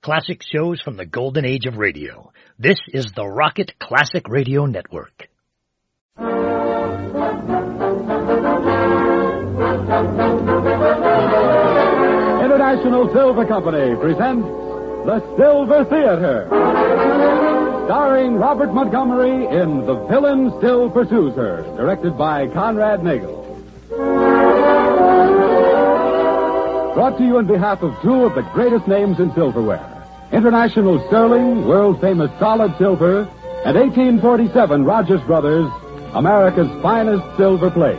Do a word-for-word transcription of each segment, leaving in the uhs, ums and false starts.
Classic shows from the golden age of radio. This is the Rocket Classic Radio Network. International Silver Company presents The Silver Theater, starring Robert Montgomery in The Villain Still Pursues Her, directed by Conrad Nagel. Brought to you on behalf of two of the greatest names in silverware, International Sterling, world-famous solid silver, and eighteen forty-seven Rogers Brothers, America's finest silver plate.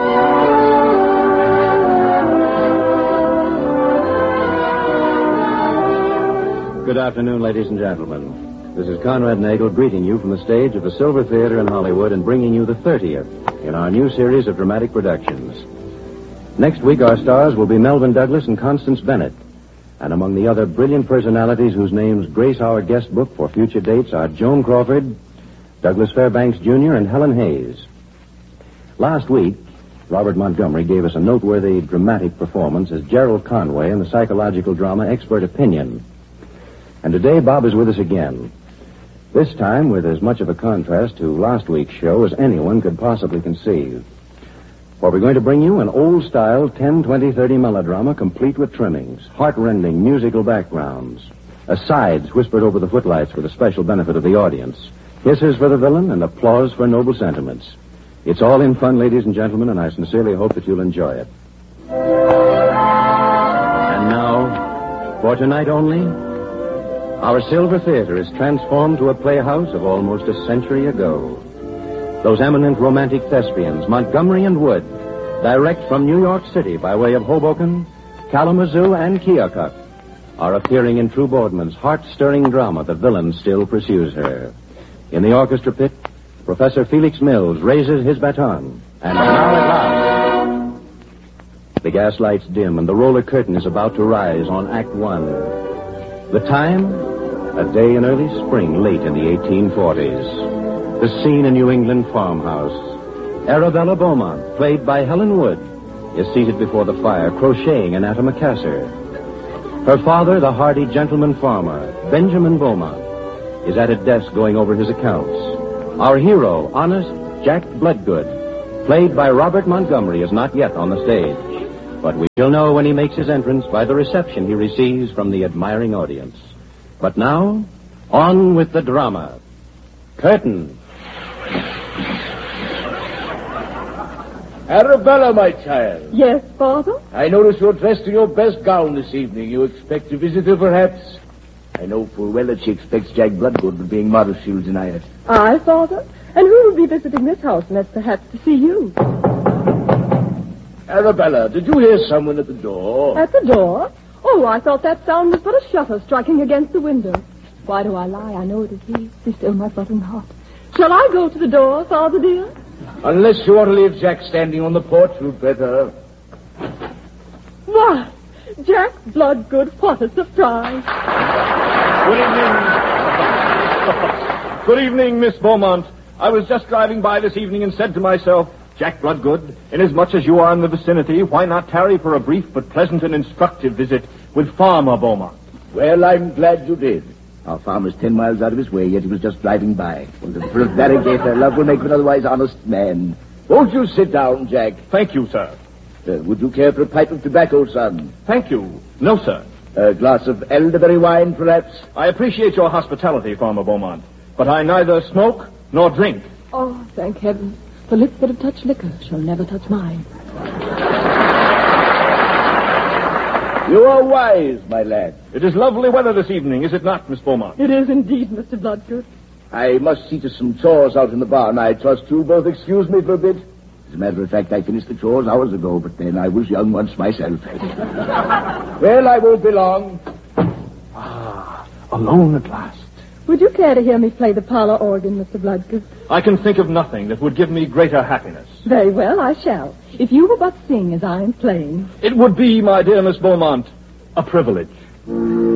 Good afternoon, ladies and gentlemen. This is Conrad Nagel greeting you from the stage of the Silver Theater in Hollywood and bringing you the thirtieth in our new series of dramatic productions. Next week, our stars will be Melvyn Douglas and Constance Bennett. And among the other brilliant personalities whose names grace our guest book for future dates are Joan Crawford, Douglas Fairbanks Junior, and Helen Hayes. Last week, Robert Montgomery gave us a noteworthy dramatic performance as Gerald Conway in the psychological drama Expert Opinion. And today, Bob is with us again. This time with as much of a contrast to last week's show as anyone could possibly conceive. For we're going to bring you an old-style ten, twenty, thirty melodrama complete with trimmings, heart-rending musical backgrounds, asides whispered over the footlights for the special benefit of the audience, hisses for the villain, and applause for noble sentiments. It's all in fun, ladies and gentlemen, and I sincerely hope that you'll enjoy it. And now, for tonight only, our Silver Theater is transformed to a playhouse of almost a century ago. Those eminent romantic thespians, Montgomery and Wood, direct from New York City by way of Hoboken, Kalamazoo, and Keokuk, are appearing in True Boardman's heart-stirring drama, The Villain Still Pursues Her. In the orchestra pit, Professor Felix Mills raises his baton. And now at last, the gaslights dim and the roller curtain is about to rise on Act One. The time, a day in early spring, late in the eighteen forties. The scene, a New England farmhouse. Arabella Beaumont, played by Helen Wood, is seated before the fire, crocheting an antimacassar. Her father, the hardy gentleman farmer, Benjamin Beaumont, is at a desk going over his accounts. Our hero, honest Jack Bloodgood, played by Robert Montgomery, is not yet on the stage. But we shall know when he makes his entrance by the reception he receives from the admiring audience. But now, on with the drama. Curtain. Arabella, my child. Yes, Father? I notice you're dressed in your best gown this evening. You expect a visitor, perhaps? I know full well that she expects Jack Bloodgood, but being modest, she'll deny it. I, Father? And who will be visiting this house unless perhaps to see you? Arabella, did you hear someone at the door? At the door? Oh, I thought that sound was but a shutter striking against the window. Why do I lie? I know it is he. Be still my buzzing heart. Shall I go to the door, Father dear? Unless you want to leave Jack standing on the porch, you'd better. Why, Jack Bloodgood, what a surprise. Good evening. Good evening, Miss Beaumont. I was just driving by this evening and said to myself, Jack Bloodgood, inasmuch as you are in the vicinity, why not tarry for a brief but pleasant and instructive visit with Farmer Beaumont? Well, I'm glad you did. Our farmer's ten miles out of his way, yet he was just driving by. Well, the prevaricator love will make of an otherwise honest man. Won't you sit down, Jack? Thank you, sir. Uh, would you care for a pipe of tobacco, son? Thank you. No, sir. A glass of elderberry wine, perhaps? I appreciate your hospitality, Farmer Beaumont, but I neither smoke nor drink. Oh, thank heaven. The lips that have touched liquor shall never touch mine. You are wise, my lad. It is lovely weather this evening, is it not, Miss Beaumont? It is indeed, Mister Bloodgood. I must see to some chores out in the barn. I trust you'll both excuse me for a bit. As a matter of fact, I finished the chores hours ago, but then I was young once myself. Well, I won't be long. Ah, alone at last. Would you care to hear me play the parlor organ, Mister Bloodgood? I can think of nothing that would give me greater happiness. Very well, I shall. If you will but sing as I am playing. It would be, my dear Miss Beaumont, a privilege.